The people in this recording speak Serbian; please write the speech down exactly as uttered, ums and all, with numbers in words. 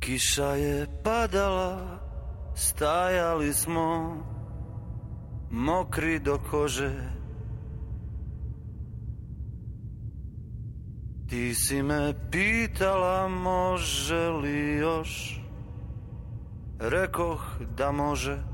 Kiša je padala, stajali smo mokri do kože. Ti si me pitala može li još, rekoh da može.